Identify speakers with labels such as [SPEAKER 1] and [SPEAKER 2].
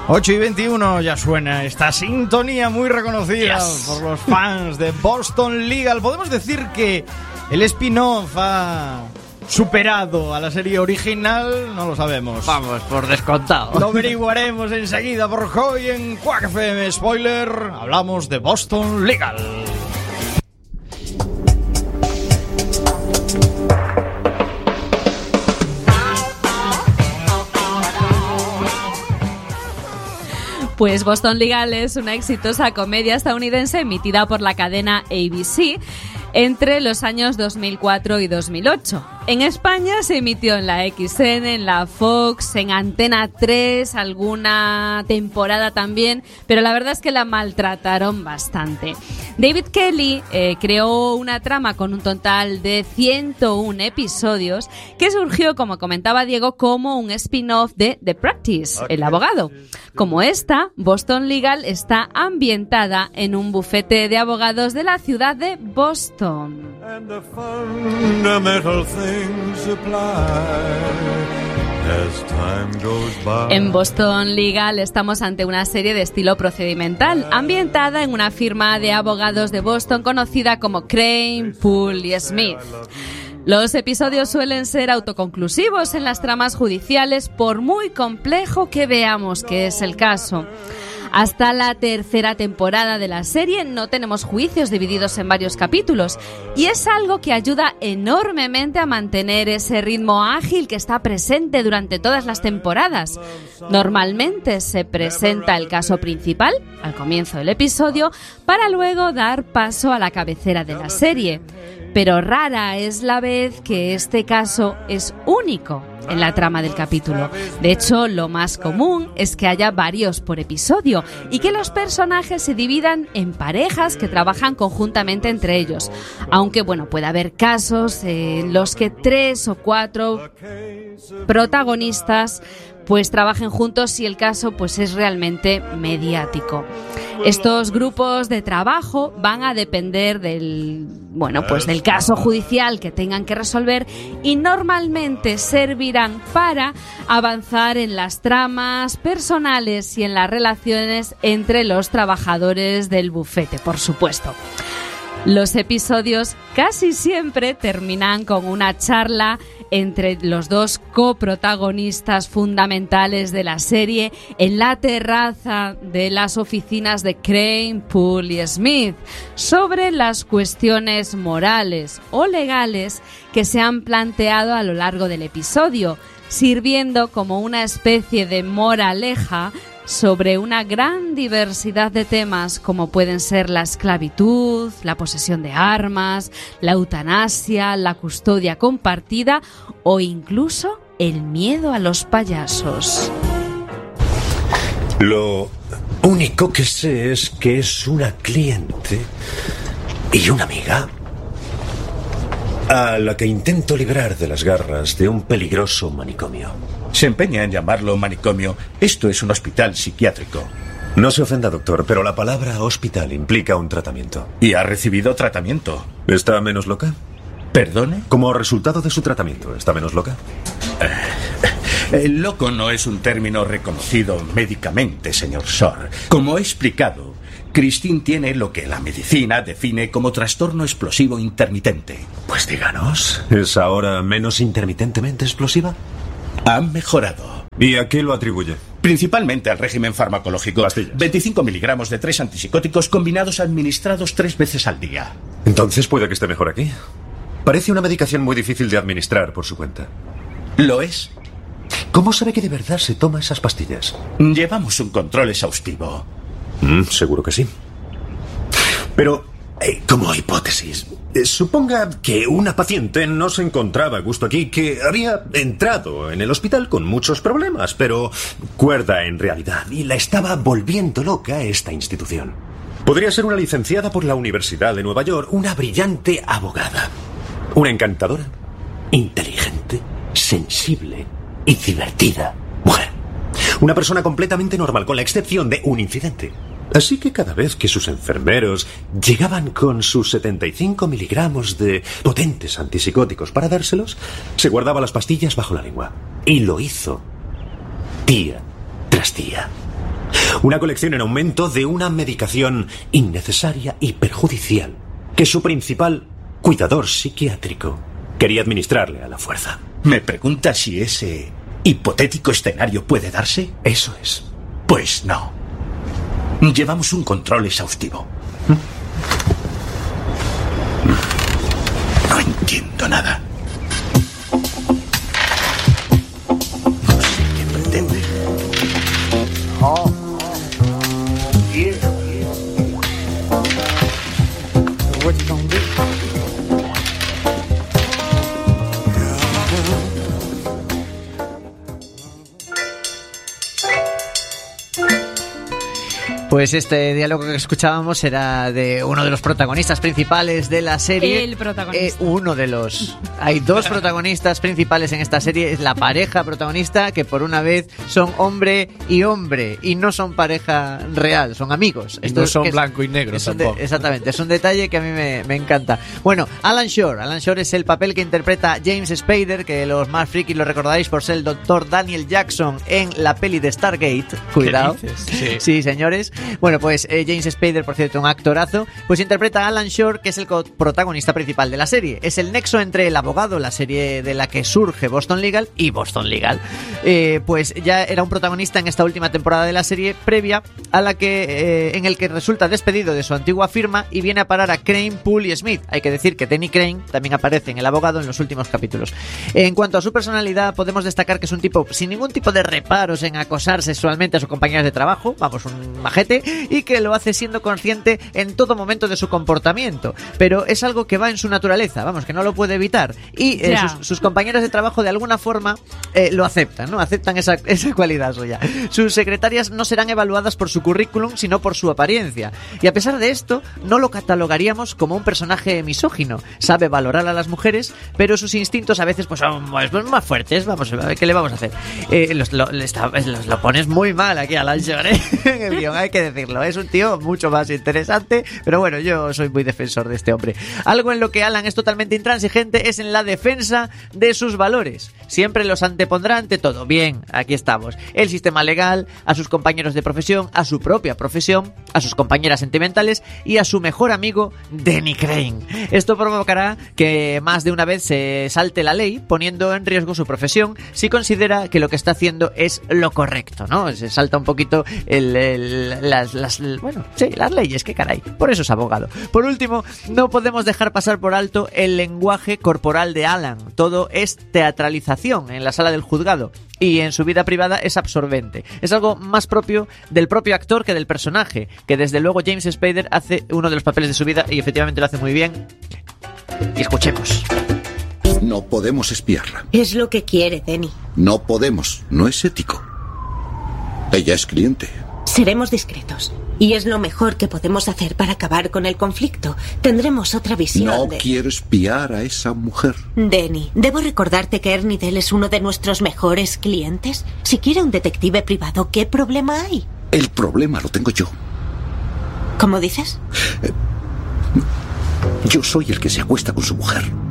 [SPEAKER 1] 8:21 ya suena esta sintonía muy reconocida por los fans de Boston Legal. Podemos decir que el spin-off ha superado a la serie original, no lo sabemos.
[SPEAKER 2] Vamos, por descontado.
[SPEAKER 1] Lo averiguaremos enseguida por hoy en Quack FM. Spoiler, hablamos de Boston Legal.
[SPEAKER 3] Pues Boston Legal es una exitosa comedia estadounidense emitida por la cadena ABC entre los años 2004 y 2008. En España se emitió en la XN, en la Fox, en Antena 3, alguna temporada también, pero la verdad es que la maltrataron bastante. David Kelly creó una trama con un total de 101 episodios que surgió, como comentaba Diego, como un spin-off de The Practice, el abogado. Como esta, Boston Legal está ambientada en un bufete de abogados de la ciudad de Boston. En Boston Legal estamos ante una serie de estilo procedimental, ambientada en una firma de abogados de Boston conocida como Crane, Poole y Smith. Los episodios suelen ser autoconclusivos en las tramas judiciales, por muy complejo que veamos que es el caso. Hasta la tercera temporada de la serie no tenemos juicios divididos en varios capítulos, y es algo que ayuda enormemente a mantener ese ritmo ágil que está presente durante todas las temporadas. Normalmente se presenta el caso principal al comienzo del episodio para luego dar paso a la cabecera de la serie, pero rara es la vez que este caso es único en la trama del capítulo. De hecho, lo más común es que haya varios por episodio y que los personajes se dividan en parejas que trabajan conjuntamente entre ellos. Aunque, bueno, puede haber casos en los que 3 o 4 protagonistas pues trabajen juntos si el caso pues es realmente mediático. Estos grupos de trabajo van a depender del caso judicial que tengan que resolver y normalmente servirán para avanzar en las tramas personales y en las relaciones entre los trabajadores del bufete, por supuesto. Los episodios casi siempre terminan con una charla entre los dos coprotagonistas fundamentales de la serie en la terraza de las oficinas de Crane, Poole y Smith sobre las cuestiones morales o legales que se han planteado a lo largo del episodio, sirviendo como una especie de moraleja sobre una gran diversidad de temas como pueden ser la esclavitud, la posesión de armas, la eutanasia, la custodia compartida o incluso el miedo a los payasos.
[SPEAKER 4] Lo único que sé es que es una cliente y una amiga a la que intento librar de las garras de un peligroso manicomio.
[SPEAKER 5] Se empeña en llamarlo manicomio. Esto es un hospital psiquiátrico.
[SPEAKER 4] No se ofenda, doctor, pero la palabra hospital implica un tratamiento.
[SPEAKER 5] Y ha recibido tratamiento.
[SPEAKER 4] ¿Está menos loca?
[SPEAKER 5] ¿Perdone?
[SPEAKER 4] Como resultado de su tratamiento, ¿está menos loca?
[SPEAKER 5] Loco no es un término reconocido médicamente, señor Shore. Como he explicado, Christine tiene lo que la medicina define como trastorno explosivo intermitente.
[SPEAKER 4] Pues díganos, ¿es ahora menos intermitentemente explosiva?
[SPEAKER 5] Ha mejorado.
[SPEAKER 4] ¿Y a qué lo atribuye?
[SPEAKER 5] Principalmente al régimen farmacológico.
[SPEAKER 4] Pastillas.
[SPEAKER 5] 25 miligramos de 3 antipsicóticos combinados administrados 3 veces al día.
[SPEAKER 4] Entonces puede que esté mejor aquí. Parece una medicación muy difícil de administrar por su cuenta.
[SPEAKER 5] ¿Lo es?
[SPEAKER 4] ¿Cómo sabe que de verdad se toma esas pastillas?
[SPEAKER 5] Llevamos un control exhaustivo.
[SPEAKER 4] Seguro que sí. Pero, como hipótesis, suponga que una paciente no se encontraba a gusto aquí, que había entrado en el hospital con muchos problemas, pero cuerda en realidad, y la estaba volviendo loca esta institución. Podría ser una licenciada por la Universidad de Nueva York, una brillante abogada, una encantadora, inteligente, sensible y divertida mujer. Una persona completamente normal, con la excepción de un incidente. Así que cada vez que sus enfermeros llegaban con sus 75 miligramos de potentes antipsicóticos para dárselos, se guardaba las pastillas bajo la lengua. Y lo hizo día tras día. Una colección en aumento de una medicación innecesaria y perjudicial que su principal cuidador psiquiátrico quería administrarle a la fuerza.
[SPEAKER 5] ¿Me pregunta si ese hipotético escenario puede darse?
[SPEAKER 4] Eso es.
[SPEAKER 5] Pues no. Llevamos un control exhaustivo. No entiendo nada. No sé qué pretende.
[SPEAKER 2] Pues este diálogo que escuchábamos era de uno de los protagonistas principales de la serie.
[SPEAKER 3] El protagonista.
[SPEAKER 2] Uno de los... Hay dos protagonistas principales en esta serie. Es la pareja protagonista, que por una vez son hombre, y no son pareja real, son amigos.
[SPEAKER 1] Y no son blanco y negro tampoco.
[SPEAKER 2] Exactamente, es un detalle que a mí me encanta. Bueno, Alan Shore es el papel que interpreta James Spader, que los más frikis lo recordaréis por ser el Dr. Daniel Jackson en la peli de Stargate. Cuidado.
[SPEAKER 1] ¿Qué dices?
[SPEAKER 2] Sí, señores. Bueno, pues James Spader, por cierto, un actorazo, pues interpreta a Alan Shore, que es el protagonista principal de la serie. Es el nexo entre El Abogado, la serie de la que surge Boston Legal, y Boston Legal. Pues ya era un protagonista en esta última temporada de la serie, previa a la que en el que resulta despedido de su antigua firma y viene a parar a Crane, Poole y Smith. Hay que decir que Denny Crane también aparece en El Abogado en los últimos capítulos. En cuanto a su personalidad, podemos destacar que es un tipo sin ningún tipo de reparos en acosar sexualmente a sus compañeras de trabajo, vamos, un majete, y que lo hace siendo consciente en todo momento de su comportamiento, pero es algo que va en su naturaleza, vamos, que no lo puede evitar, y sus compañeras de trabajo de alguna forma lo aceptan, ¿no? Aceptan esa cualidad suya. Sus secretarias no serán evaluadas por su currículum, sino por su apariencia, y a pesar de esto, no lo catalogaríamos como un personaje misógino. Sabe valorar a las mujeres, pero sus instintos a veces pues son más fuertes. Vamos a ver, ¿qué le vamos a hacer? Lo pones muy mal aquí a Alan Shore, en el guión, hay que decirlo. Es un tío mucho más interesante, pero bueno, yo soy muy defensor de este hombre. Algo en lo que Alan es totalmente intransigente es en la defensa de sus valores. Siempre los antepondrá ante todo. Bien, aquí estamos. El sistema legal, a sus compañeros de profesión, a su propia profesión, a sus compañeras sentimentales y a su mejor amigo, Denny Crane. Esto provocará que más de una vez se salte la ley, poniendo en riesgo su profesión si considera que lo que está haciendo es lo correcto, ¿no? Se salta un poquito las leyes, qué caray. Por eso es abogado. Por último, no podemos dejar pasar por alto el lenguaje corporal de Alan. Todo es teatralización en la sala del juzgado, y en su vida privada es absorbente. Es algo más propio del propio actor que del personaje, que desde luego James Spader hace uno de los papeles de su vida y efectivamente lo hace muy bien. Y escuchemos.
[SPEAKER 6] No podemos espiarla.
[SPEAKER 7] Es lo que quiere, Denny.
[SPEAKER 6] No podemos, no es ético. Ella es cliente.
[SPEAKER 7] Seremos discretos. Y es lo mejor que podemos hacer para acabar con el conflicto. Tendremos otra visión.
[SPEAKER 6] No quiero espiar a esa mujer.
[SPEAKER 7] Denny, ¿debo recordarte que Ernie Dell es uno de nuestros mejores clientes? Si quiere un detective privado, ¿qué problema hay?
[SPEAKER 6] El problema lo tengo yo.
[SPEAKER 7] ¿Cómo dices?
[SPEAKER 6] Yo soy el que se acuesta con su mujer.